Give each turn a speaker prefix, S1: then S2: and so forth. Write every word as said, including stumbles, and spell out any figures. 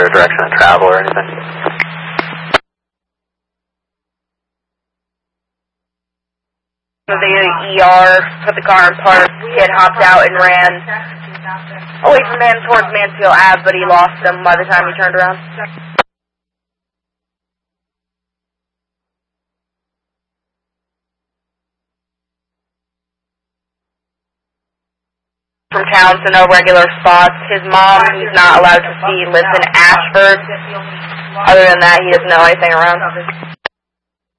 S1: their direction of travel or anything.
S2: The E R put the car in park. Kid hopped out and ran away from him towards Mansfield Ave, but he lost him by the time he turned around. From town to no regular spots. His mom, he's not allowed to see, lives in Ashford. Other than that, he doesn't know anything around.